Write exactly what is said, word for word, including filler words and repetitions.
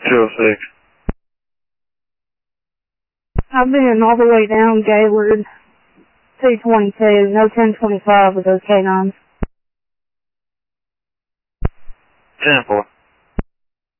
two oh six. I've been all the way down Gaylord, two twenty-two, no ten twenty-five with those canines. ten four.